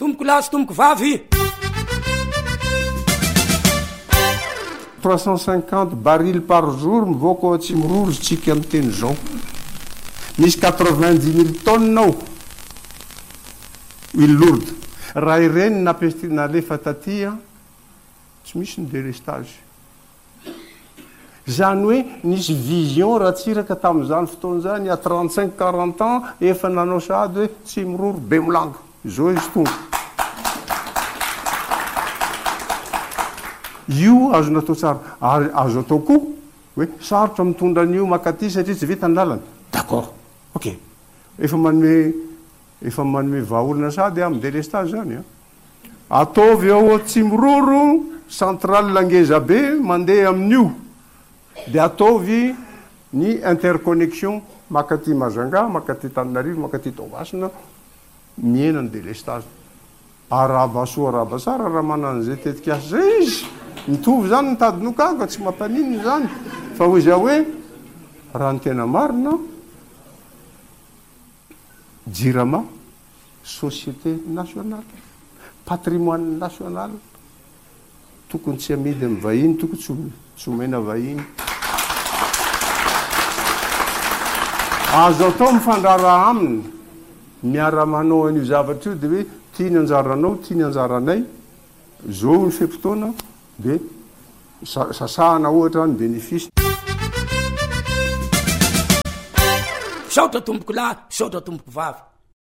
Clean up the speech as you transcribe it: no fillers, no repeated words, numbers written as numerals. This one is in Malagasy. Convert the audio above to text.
tomboko lasy tomboko vavy 350 baril par jour mivoaka ao tsy mirorotsika amin'ny teny zao misy 90 000 tonnes ao huile lourde raha ireny nalefa tatya tsy misy ny délestage zany hoe nisy vision raha tsiraka tamin'izany fotoan'izany a 35-40 ans efa nanao sady hoe tsy miroro be milanga zao izy tonga io azo natao tsara ary azo atao koa hoe sarotra mitondra an'io makaty satria tsy vita ny lalana d'accord ok efa manome vahaolona sady amin'ny délestage zany ataovy ao tsy miroro centrale langeza be mandeha amin'io de ataovy ny interconnexion makaty Majunga makaty Tananarivo makaty Toamasina miena ny délestage arabasoa arabasara raha manan'izay tetikasy zay izy mitovy zany nitadinokaka tsy mampanininy zany fa hoy za hoe raha ny tena marina jirama société nationale patrimoine national tokony tsy amidy amin'ny vahiny tokony tsy omena vahiny azo atao mifandrara aminy miara-manao an'io zavatra io de hoe tia ny anjaranao tia ny anjaranay zao ny fempotoana de sasahana ohatra ny bénéfice saotra tomboko lahy saotra tomboko vavy